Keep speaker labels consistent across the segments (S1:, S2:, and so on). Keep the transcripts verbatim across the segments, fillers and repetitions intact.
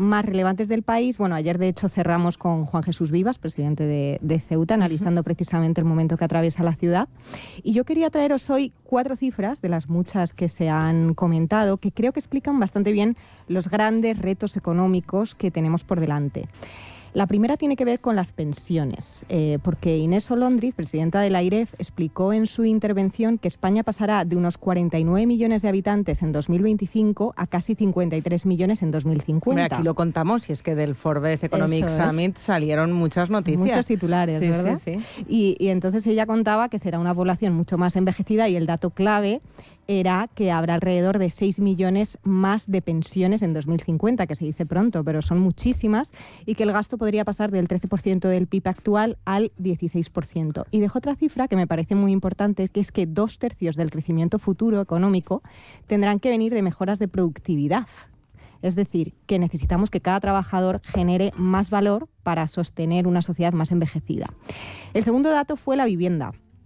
S1: más relevantes del país. Bueno, ayer de hecho cerramos con Juan Jesús Vivas, presidente de, de Ceuta, analizando uh-huh. precisamente el momento que atraviesa la ciudad. Y yo quería traeros hoy cuatro cifras de las muchas que se han comentado, que creo que explican bastante bien los grandes retos económicos que tenemos por delante. La primera tiene que ver con las pensiones, eh, porque Inés Olondriz, presidenta de la AIREF, explicó en su intervención que España pasará de unos cuarenta y nueve millones de habitantes en dos mil veinticinco a casi cincuenta y tres millones en dos mil cincuenta.
S2: Hombre, aquí lo contamos, y es que del Forbes Economic Summit salieron muchas noticias.
S1: Muchos titulares,
S2: sí,
S1: ¿verdad?
S2: Sí, sí.
S1: Y, y entonces ella contaba que será una población mucho más envejecida, y el dato clave era que habrá alrededor de seis millones más de pensiones en dos mil cincuenta, que se dice pronto, pero son muchísimas, y que el gasto podría pasar del trece por ciento del P I B actual al dieciséis por ciento. Y dejo otra cifra que me parece muy importante, que es que dos tercios del crecimiento futuro económico tendrán que venir de mejoras de productividad. Es decir, que necesitamos que cada trabajador genere más valor para sostener una sociedad más envejecida. El segundo dato fue la vivienda,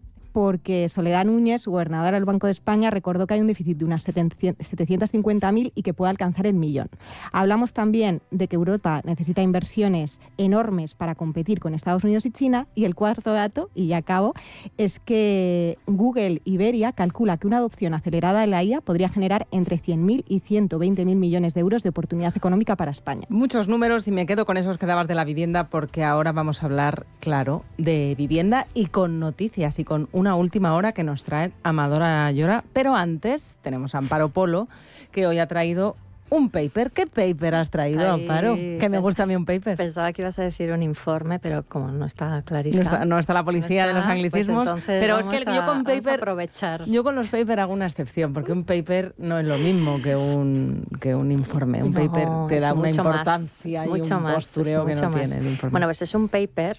S1: porque Soledad Núñez, gobernadora del Banco de España, recordó que hay un déficit de unas setecientos cincuenta mil y que puede alcanzar el millón. Hablamos también de que Europa necesita inversiones enormes para competir con Estados Unidos y China. Y el cuarto dato, y ya acabo, es que Google Iberia calcula que una adopción acelerada de la I A podría generar entre cien mil y ciento veinte mil millones de euros de oportunidad económica para España.
S2: Muchos números, y me quedo con esos que dabas de la vivienda, porque ahora vamos a hablar, claro, de vivienda y con noticias y con una última hora que nos trae Amadora Llora. Pero antes tenemos a Amparo Polo, que hoy ha traído un paper. ¿Qué paper has traído, Ay, Amparo? Que me gusta a mí un paper.
S3: Pensaba que ibas a decir un informe, pero como no está clarísimo.
S2: No está, no está la policía no está, de los anglicismos.
S3: Pues
S2: pero es que
S3: a,
S2: yo con paper,
S3: aprovechar.
S2: Yo con los paper hago una excepción, porque un paper no es lo mismo que un, que un informe. Un
S3: no,
S2: paper te da una
S3: más,
S2: importancia y
S3: mucho
S2: un
S3: más,
S2: postureo que no
S3: más.
S2: tiene el informe.
S3: Bueno, pues es un paper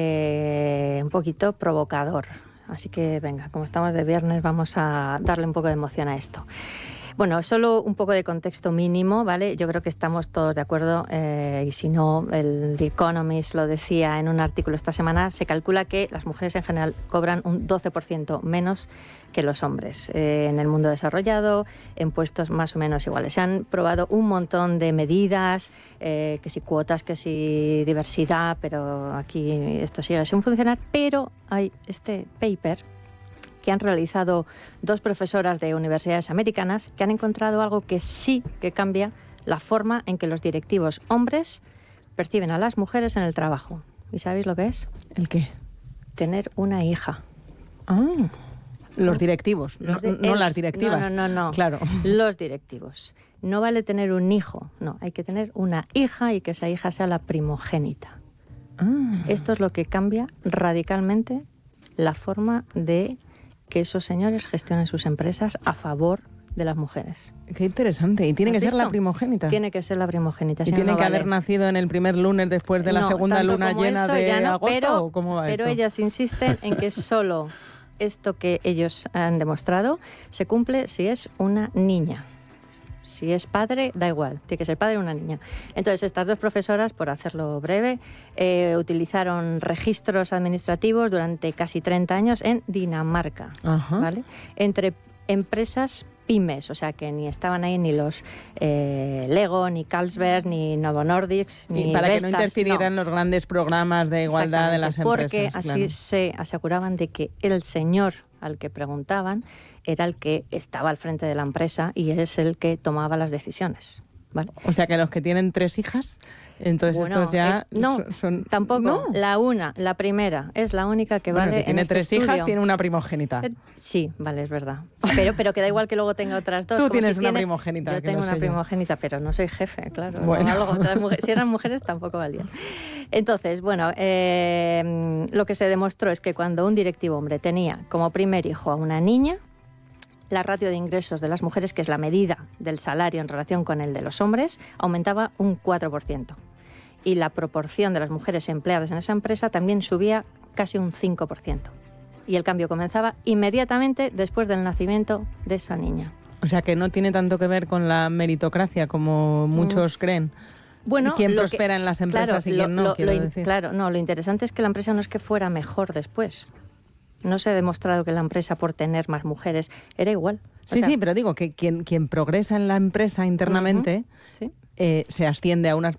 S3: eh, un poquito provocador. Así que venga, como estamos de viernes, vamos a darle un poco de emoción a esto. Bueno, solo un poco de contexto mínimo, ¿vale? Yo creo que estamos todos de acuerdo, eh, y si no, el The Economist lo decía en un artículo esta semana, se calcula que las mujeres en general cobran un doce por ciento menos que los hombres eh, en el mundo desarrollado, en puestos más o menos iguales. Se han probado un montón de medidas, eh, que si cuotas, que si diversidad, pero aquí esto sigue sin funcionar, pero hay este paper que han realizado dos profesoras de universidades americanas que han encontrado algo que sí que cambia la forma en que los directivos hombres perciben a las mujeres en el trabajo. ¿Y sabéis lo que es?
S2: ¿El qué?
S3: Tener una hija.
S2: Ah, los directivos, los de, no, no el, las directivas.
S3: No, no, no, no.
S2: Claro.
S3: Los directivos. No vale tener un hijo, no, hay que tener una hija y que esa hija sea la primogénita. Ah. Esto es lo que cambia radicalmente la forma de que esos señores gestionen sus empresas a favor de las mujeres.
S2: Qué interesante. ¿Y tiene que
S3: visto?
S2: ser la primogénita?
S3: Tiene que ser la primogénita.
S2: ¿Y
S3: si
S2: tiene
S3: no,
S2: que
S3: vale.
S2: haber nacido en el primer lunes después de la
S3: no,
S2: segunda luna llena
S3: eso,
S2: de
S3: ya no,
S2: agosto?
S3: Pero,
S2: ¿o cómo va
S3: pero
S2: esto?
S3: ellas insisten en que solo esto que ellos han demostrado se cumple si es una niña. Si es padre, da igual, tiene que ser padre o una niña. Entonces, estas dos profesoras, por hacerlo breve, eh, utilizaron registros administrativos durante casi treinta años en Dinamarca, ¿vale? Entre empresas pymes, o sea que ni estaban ahí ni los eh, Lego, ni Carlsberg, ni Novo Nordisk, ni
S2: y para
S3: Vestas,
S2: que no interfirieran
S3: no.
S2: los grandes programas de igualdad de las
S3: porque
S2: empresas.
S3: Porque
S2: claro.
S3: así se aseguraban de que el señor al que preguntaban era el que estaba al frente de la empresa y es el que tomaba las decisiones, ¿vale?
S2: O sea que los que tienen tres hijas, entonces
S3: bueno,
S2: estos ya
S3: es, no,
S2: son...
S3: tampoco.
S2: ¿No?
S3: La una, la primera, es la única que
S2: bueno,
S3: vale
S2: que tiene
S3: en este
S2: tres
S3: estudio.
S2: hijas, tiene una primogénita.
S3: Eh, sí, vale, es verdad. Pero, pero que da igual que luego tenga otras dos.
S2: Tú
S3: como
S2: tienes
S3: si
S2: una
S3: tiene...
S2: primogénita.
S3: Yo
S2: que
S3: tengo
S2: no
S3: una
S2: sé
S3: primogénita, pero no soy jefe, claro.
S2: Bueno.
S3: No, algo, otras mujeres, si eran mujeres tampoco valían. Entonces, bueno, eh, lo que se demostró es que cuando un directivo hombre tenía como primer hijo a una niña, la ratio de ingresos de las mujeres, que es la medida del salario en relación con el de los hombres, aumentaba un cuatro por ciento. Y la proporción de las mujeres empleadas en esa empresa también subía casi un cinco por ciento. Y el cambio comenzaba inmediatamente después del nacimiento de esa niña.
S2: O sea que no tiene tanto que ver con la meritocracia como muchos mm. creen.
S3: Bueno,
S2: ¿Quién
S3: lo
S2: prospera
S3: que,
S2: en las empresas
S3: claro,
S2: y quién
S3: lo,
S2: no?
S3: Lo,
S2: quiero
S3: lo,
S2: decir.
S3: Claro, no, lo interesante es que la empresa no es que fuera mejor después. No se ha demostrado que la empresa, por tener más mujeres, era igual. O
S2: sí,
S3: sea,
S2: sí, pero digo que quien, quien progresa en la empresa internamente...
S3: Uh-huh, ¿sí?
S2: Eh, se asciende a unas